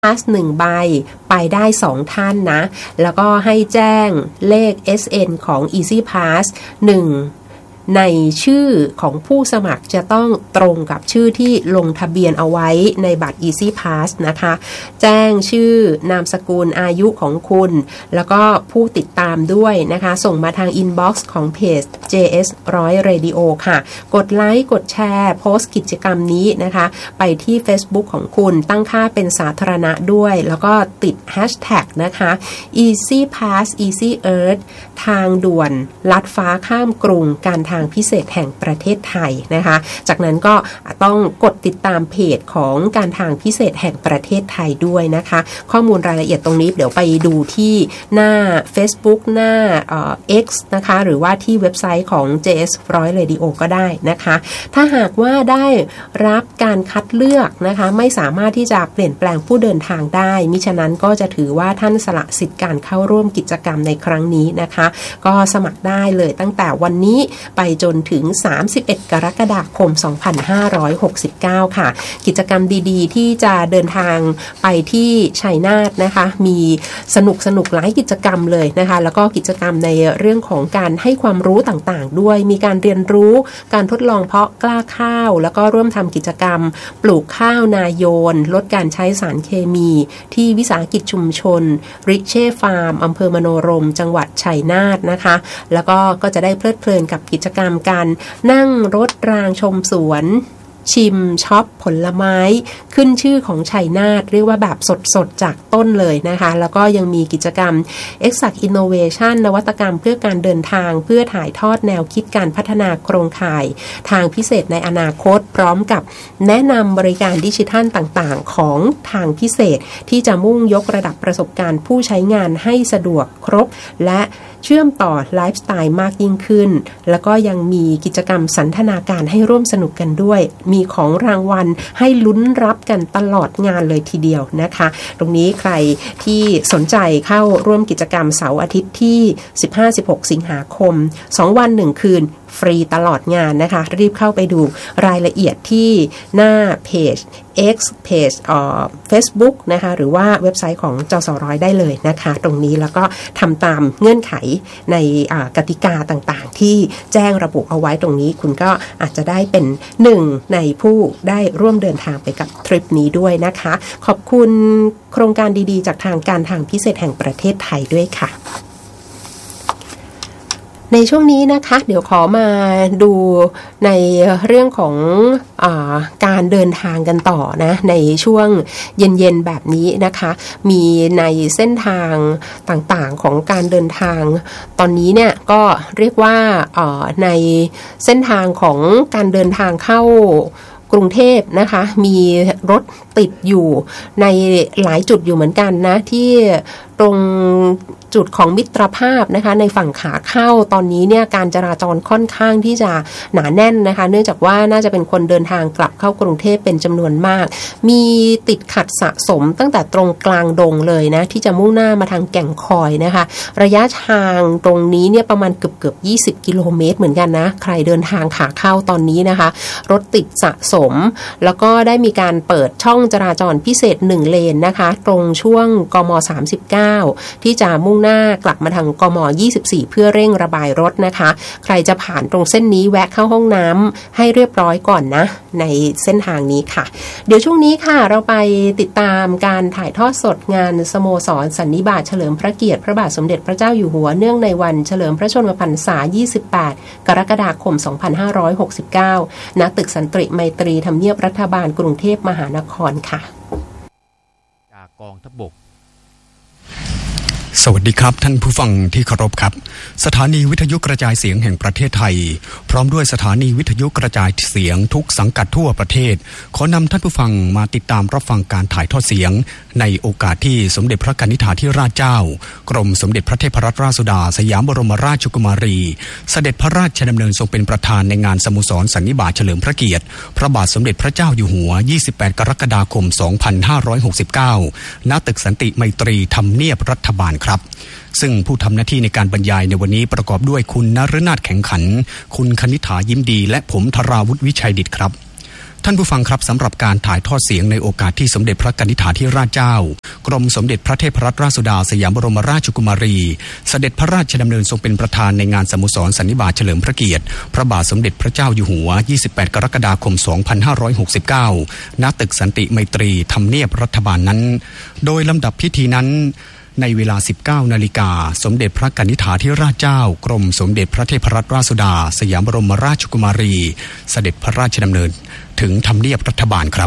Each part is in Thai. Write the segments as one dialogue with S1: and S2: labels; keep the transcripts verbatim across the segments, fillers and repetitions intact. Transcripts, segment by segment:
S1: Pass หนึ่งใบไปได้สองท่านนะแล้วก็ให้แจ้งเลข เอส เอ็น ของ Easy Pass หนึ่งในชื่อของผู้สมัครจะต้องตรงกับชื่อที่ลงทะเบียนเอาไว้ในบัตร Easy Pass นะคะแจ้งชื่อนามสกุลอายุของคุณแล้วก็ผู้ติดตามด้วยนะคะส่งมาทาง inbox ของเพจ เจ เอส หนึ่งร้อย Radio ค่ะกดไลค์กดแชร์โพสต์กิจกรรมนี้นะคะไปที่ Facebook ของคุณตั้งค่าเป็นสาธารณะด้วยแล้วก็ติด hashtag นะคะ Easy Pass Easy Earth ทางด่วนลัดฟ้าข้ามกรุงการทางพิเศษแห่งประเทศไทยนะคะจากนั้นก็ต้องกดติดตามเพจของการทางพิเศษแห่งประเทศไทยด้วยนะคะข้อมูลรายละเอียดตรงนี้เดี๋ยวไปดูที่หน้า Facebook หน้าเอ่อ X นะคะหรือว่าที่เว็บไซต์ของ เจ เอส หนึ่งร้อย Radio ก็ได้นะคะถ้าหากว่าได้รับการคัดเลือกนะคะไม่สามารถที่จะเปลี่ยนแปลงผู้เดินทางได้มิฉะนั้นก็จะถือว่าท่านสละสิทธิการเข้าร่วมกิจกรรมในครั้งนี้นะคะก็สมัครได้เลยตั้งแต่วันนี้ไปจนถึงสามสิบเอ็ดกรกฎาคมสองพันห้าร้อยหกสิบเก้าค่ะกิจกรรมดีๆที่จะเดินทางไปที่ชัยนาทนะคะมีสนุกสนุกหลายกิจกรรมเลยนะคะแล้วก็กิจกรรมในเรื่องของการให้ความรู้ต่างๆด้วยมีการเรียนรู้การทดลองเพาะกล้าข้าวแล้วก็ร่วมทำกิจกรรมปลูกข้าวนาโยนลดการใช้สารเคมีที่วิสาหกิจชุมชนริเช่ฟาร์มอำเภอมโนรมจังหวัดชัยนาทนะคะแล้วก็ก็จะได้เพลิดเพลินกับกิจกรรมการนั่งรถรางชมสวนชิมช็อปผลไม้ขึ้นชื่อของชัยนาทเรียกว่าแบบสดๆจากต้นเลยนะคะแล้วก็ยังมีกิจกรรม Exact Innovation นวัตกรรมเพื่อการเดินทางเพื่อถ่ายทอดแนวคิดการพัฒนาโครงข่ายทางพิเศษในอนาคตพร้อมกับแนะนำบริการดิจิทัลต่างๆของทางพิเศษที่จะมุ่งยกระดับประสบการณ์ผู้ใช้งานให้สะดวกครบและเชื่อมต่อไลฟ์สไตล์มากยิ่งขึ้นแล้วก็ยังมีกิจกรรมสันทนาการให้ร่วมสนุกกันด้วยมีของรางวัลให้ลุ้นรับกันตลอดงานเลยทีเดียวนะคะตรงนี้ใครที่สนใจเข้าร่วมกิจกรรมเสาร์อาทิตย์ที่ สิบห้าถึงสิบหก สิงหาคมสองวันหนึ่งคืนฟรีตลอดงานนะคะรีบเข้าไปดูรายละเอียดที่หน้าเพจ X เพจเอ่อ Facebook นะคะหรือว่าเว็บไซต์ของจสร้อยได้เลยนะคะตรงนี้แล้วก็ทำตามเงื่อนไขในกติกาต่างๆที่แจ้งระบุเอาไว้ตรงนี้คุณก็อาจจะได้เป็นหนึ่งในผู้ได้ร่วมเดินทางไปกับทริปนี้ด้วยนะคะขอบคุณโครงการดีๆจากทางการทางพิเศษแห่งประเทศไทยด้วยค่ะในช่วงนี้นะคะเดี๋ยวขอมาดูในเรื่องของอ่าการเดินทางกันต่อนะในช่วงเย็นๆแบบนี้นะคะมีในเส้นทางต่างๆของการเดินทางตอนนี้เนี่ยก็เรียกว่าอ่าในเส้นทางของการเดินทางเข้ากรุงเทพนะคะมีรถติดอยู่ในหลายจุดอยู่เหมือนกันนะที่ตรงจุดของมิตรภาพนะคะในฝั่งขาเข้าตอนนี้เนี่ยการจราจรค่อนข้างที่จะหนาแน่นนะคะเนื่องจากว่าน่าจะเป็นคนเดินทางกลับเข้ากรุงเทพเป็นจำนวนมากมีติดขัดสะสมตั้งแต่ตรงกลางดงเลยนะที่จะมุ่งหน้ามาทางแก่งคอยนะคะระยะทางตรงนี้เนี่ยประมาณเกือบเกือบยี่สิบกิโลเมตรเหมือนกันนะใครเดินทางขาเข้าตอนนี้นะคะรถติดสะสมแล้วก็ได้มีการเปิดช่องจราจรพิเศษหนึ่งเลนนะคะตรงช่วงกมสามสิบเก้าที่จะมุ่งหน้ากลับมาทางกมยี่สิบสี่เพื่อเร่งระบายรถนะคะใครจะผ่านตรงเส้นนี้แวะเข้าห้องน้ำให้เรียบร้อยก่อนนะในเส้นทางนี้ค่ะเดี๋ยวช่วงนี้ค่ะเราไปติดตามการถ่ายทอดสดงานสโมสรสันนิบาตเฉลิมพระเกียรติพระบาทสมเด็จพระเจ้าอยู่หัวเนื่องในวันเฉลิมพระชนมพรรษายี่สิบแปดกรกฎาคมสองพันห้าร้อยหกสิบเก้าณตึกสันติไมตรีทำเนียบรัฐบาลกรุงเทพมหานครค่ะ
S2: จากกองทัพบก
S3: สวัสดีครับท่านผู้ฟังที่เคารพครับสถานีวิทยุกระจายเสียงแห่งประเทศไทยพร้อมด้วยสถานีวิทยุกระจายเสียงทุกสังกัดทั่วประเทศขอนำท่านผู้ฟังมาติดตามรับฟังการถ่ายทอดเสียงในโอกาสที่สมเด็จพระกนิษฐาธิราชเจ้ากรมสมเด็จพระเทพรัตนราชสุดาสยามบรมราชกุมารีเสด็จพระราชดำเนินทรงเป็นประธานในงานสโมสรสันนิบาตเฉลิมพระเกียรติพระบาทสมเด็จพระเจ้าอยู่หัวยี่สิบแปดกรกฎาคมสองพันห้าร้อยหกสิบเก้าณตึกสันติไมตรีทำเนียบรัฐบาลครับซึ่งผู้ทำหน้าที่ในการบรรยายในวันนี้ประกอบด้วยคุณนฤนาถแข็งขันคุณคณิษฐายิ้มดีและผมธราวุฒิวิชัยดิษฐ์ครับท่านผู้ฟังครับสำหรับการถ่ายทอดเสียงในโอกาสที่สมเด็จพระกนิษฐาธิราชเจ้ากรมสมเด็จพระเทพรัตนราชสุดาสยามบรมราชกุมารีเสด็จพระราชดำเนินทรงเป็นประธานในงานสโมสรสันนิบาตเฉลิมพระเกียรติพระบาทสมเด็จพระเจ้าอยู่หัวยี่สิบแปดกรกฎาคมสองพันห้าร้อยหกสิบเก้าณตึกสันติไมตรีทำเนียบรัฐบาลนั้นโดยลำดับพิธีนั้นในเวลา สิบเก้านาฬิกาสมเด็จพระกนิษฐาธิราชเจ้ากรมสมเด็จพระเทพรัตนราชสุดาสยามบรมราชกุมารีเสด็จพระราชดำเนินถึงทำเนียบรัฐบาลครับ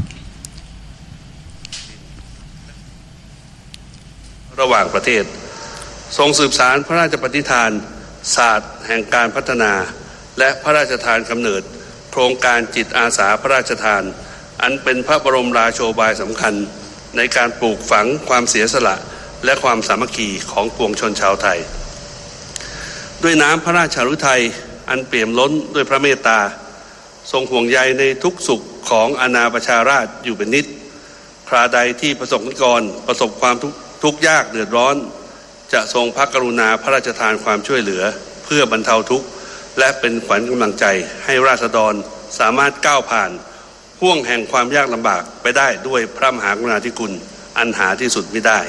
S4: ระหว่างประเทศทรงสืบสานพระราชปณิธานศาสตร์แห่งการพัฒนาและพระราชทานกำเนิดโครงการจิตอาสาพระราชทานอันเป็นพระบรมราโชบายสำคัญในการปลูกฝังความเสียสละและความสามัคคีของปวงชนชาวไทยด้วยน้ำพระราชฤทัยอันเปี่ยมล้นด้วยพระเมตตาทรงห่วงใยในทุกสุขของอาณาประชาราษฎร์อยู่เป็นนิดคราใดที่ประสบนิกรประสบความทุกทุกข์ยากเดือดร้อนจะทรงพระกรุณาพระราชทานความช่วยเหลือเพื่อบรรเทาทุกข์และเป็นขวัญกำลังใจให้ราษฎรสามารถก้าวผ่านห่วงแห่งความยากลำบากไปได้ด้วยพระมหากรุณาธิคุณอันหาที่สุดมิได้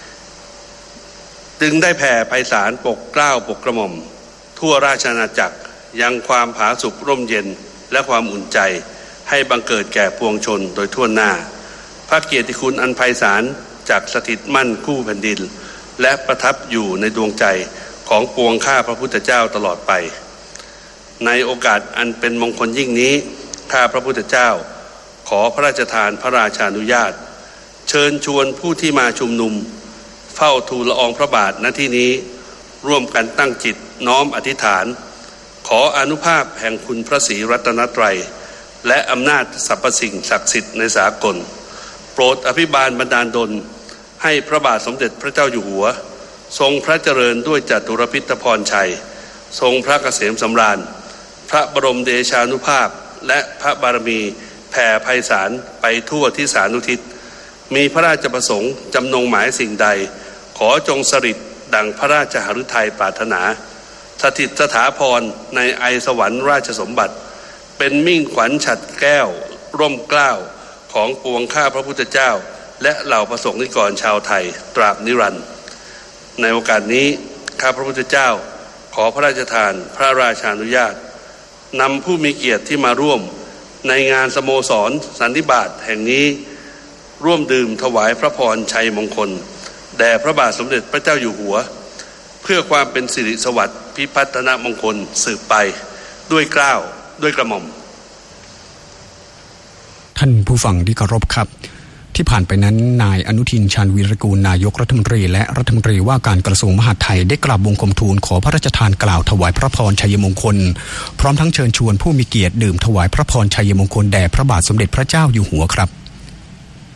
S4: จึงได้แผ่ไพศาลปกเกล้าปกกระหม่อมทั่วราชอาณาจักรยังความผาสุกร่มเย็นและความอุ่นใจให้บังเกิดแก่ปวงชนโดยทั่วหน้าพระเกียรติคุณอันไพศาลจากสถิตมั่นคู่แผ่นดินและประทับอยู่ในดวงใจของปวงข้าพระพุทธเจ้าตลอดไปในโอกาสอันเป็นมงคลยิ่งนี้ข้าพระพุทธเจ้าขอพระราชทานพระราชานุญาตเชิญชวนผู้ที่มาชุมนุมเฝ้าทูลละอองพระบาทณที่นี้ร่วมกันตั้งจิตน้อมอธิษฐานขออานุภาพแห่งคุณพระศรีรัตนตรัยและอำนาจสรรพสิ่งศักดิ์สิทธิ์ในสากลโปรดอภิบาลบันดาลดลให้พระบาทสมเด็จพระเจ้าอยู่หัวทรงพระเจริญด้วยจตุรพิธพรชัยทรงพระเกษมสำราญพระบรมเดชานุภาพและพระบารมีแผ่ไพศาลไปทั่วทิศานุทิศมีพระราชประสงค์จำนงหมายสิ่งใดขอจงสฤทธิ์ดังพระราชหฤทัยปรารถนาสถิตสถาพรในไอสวรรค์ราชสมบัติเป็นมิ่งขวัญฉัตรแก้วร่มเกล้าของปวงข้าพระพุทธเจ้าและเหล่าประสงค์นิกรชาวไทยตราบนิรันดร์ในโอกาสนี้ข้าพระพุทธเจ้าขอพระราชทานพระราชานุญาตนำผู้มีเกียรติที่มาร่วมในงานสโมสรสันนิบาตแห่งนี้ร่วมดื่มถวายพระพรชัยมงคลแด่พระบาทสมเด็จพระเจ้าอยู่หัวเพื่อความเป็นสิริสวัสดิ์พิพัฒนมงคลสืบไปด้วยเกล้าด้วยกระหม่อม
S3: ท่านผู้ฟังที่เคารพครับที่ผ่านไปนั้นนายอนุทินชาญวีรกูลนายกรัฐมนตรีและรัฐมนตรีว่าการกระทรวงมหาดไทยได้กราบบังคมทูลขอพระราชทานกล่าวถวายพระพรชัยมงคลพร้อมทั้งเชิญชวนผู้มีเกียรติดื่มถวายพระพรชัยมงคลแด่พระบาทสมเด็จพระเจ้าอยู่หัวครับ